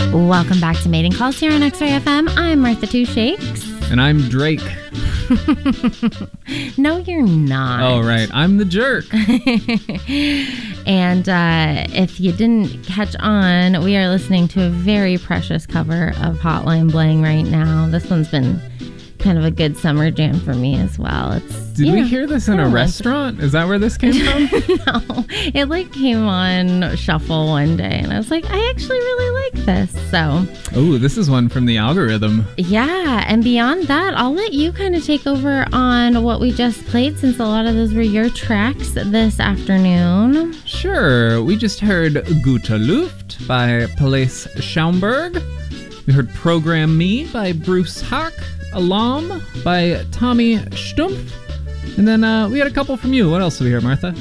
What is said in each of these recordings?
Welcome back to Mating Calls here on X-Ray FM. I'm Martha Two Shakes. And I'm Drake. No, you're not. Oh, right. I'm the jerk. And if you didn't catch on, we are listening to a very precious cover of Hotline Bling right now. This one's been kind of a good summer jam for me as well. Did we hear this in a restaurant? Is that where this came from? No, it came on shuffle one day, and I was like, I actually really like this. So, oh, this is one from the algorithm. Yeah, and beyond that, I'll let you kind of take over on what we just played, since a lot of those were your tracks this afternoon. Sure, we just heard Gute Luft by Palais Schaumburg. We heard Program Me by Bruce Hack. Alarm by Tommy Stumpf. And then we had a couple from you. What else did we hear, Martha?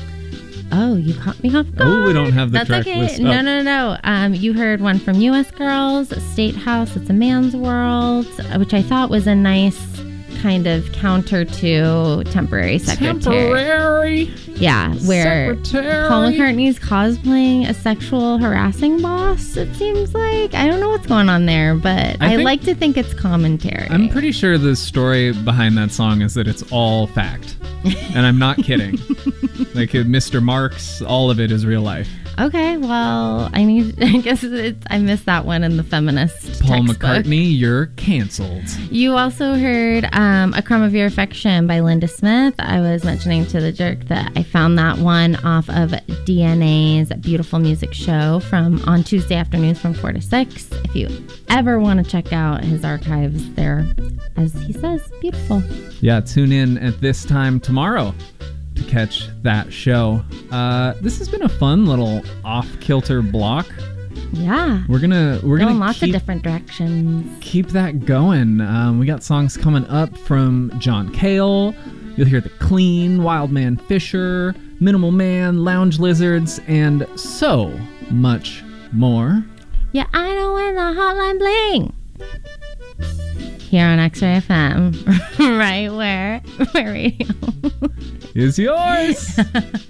Oh, you caught me off guard. Oh, we don't have the That's track okay. list. No. You heard one from U.S. Girls, State House, It's a Man's World, which I thought was a nice kind of counter to Temporary Secretary. Temporary? Yeah, where Secretary. Paul McCartney's cosplaying a sexual harassing boss, it seems like. I don't know what's going on there, but I like to think it's commentary. I'm pretty sure the story behind that song is that it's all fact. And I'm not kidding. Like Mr. Marks, all of it is real life. Okay, well, I guess I missed that one in the feminist Paul textbook. McCartney, you're canceled. You also heard A Crumb of Your Affection by Linda Smith. I was mentioning to the jerk that I found that one off of DNA's Beautiful Music Show on Tuesday afternoons from 4 to 6. If you ever want to check out his archives, they're, as he says, beautiful. Yeah, tune in at this time tomorrow to catch that show. This has been a fun little off-kilter block. Yeah. We're gonna lots of different directions. Keep that going. We got songs coming up from John Cale. You'll hear The Clean, Wildman Fisher, Minimal Man, Lounge Lizards, and so much more. Yeah, I know when the hotline bling. Here on X-Ray FM, right where radio is yours.